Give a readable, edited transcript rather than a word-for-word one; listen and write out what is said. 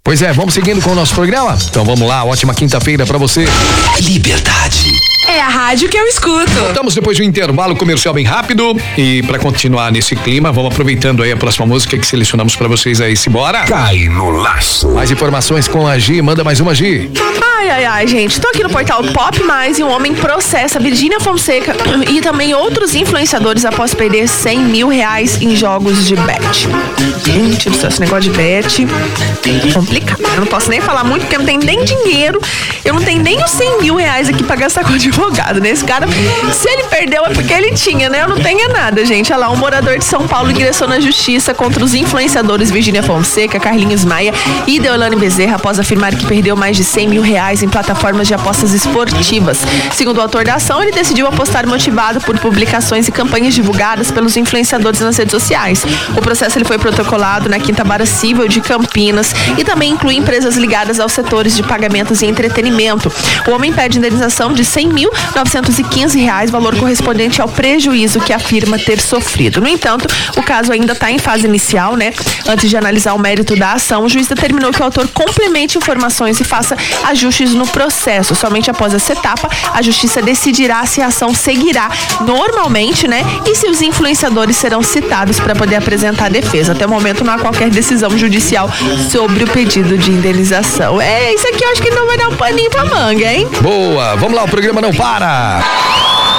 Pois é, vamos seguindo com o nosso programa? Então vamos lá, ótima quinta-feira pra você. Liberdade. É a rádio que eu escuto. Voltamos depois de um intervalo comercial bem rápido e pra continuar nesse clima, vamos aproveitando aí a próxima música que selecionamos pra vocês aí, simbora. Cai no laço. Mais informações com a Gi, manda mais uma, Gi. Ai, gente, tô aqui no portal Pop Mais e um homem processa Virgínia Fonseca e também outros influenciadores após perder R$100 mil em jogos de bet. Gente do céu, esse negócio de bet é complicado. Eu não posso nem falar muito porque eu não tenho nem dinheiro, eu não tenho nem os R$100 mil aqui pra gastar com advogado, né? Esse cara, se ele perdeu é porque ele tinha, né? Eu não tenho nada, gente. Olha lá, um morador de São Paulo ingressou na justiça contra os influenciadores Virgínia Fonseca, Carlinhos Maia e Deolane Bezerra após afirmar que perdeu mais de R$100 mil em plataformas de apostas esportivas. Segundo o autor da ação, ele decidiu apostar motivado por publicações e campanhas divulgadas pelos influenciadores nas redes sociais. O processo ele foi protocolado na Quinta Vara Civil de Campinas e também inclui empresas ligadas aos setores de pagamentos e entretenimento. O homem pede indenização de R$100.915, valor correspondente ao prejuízo que afirma ter sofrido. No entanto, o caso ainda está em fase inicial, né? Antes de analisar o mérito da ação, o juiz determinou que o autor complemente informações e faça ajustes no processo. Somente após essa etapa, a justiça decidirá se a ação seguirá normalmente, né? E se os influenciadores serão citados para poder apresentar a defesa. Até o momento não há qualquer decisão judicial sobre o pedido de indenização. Isso aqui eu acho que não vai dar um paninho pra manga, hein? Boa, vamos lá, o programa não para.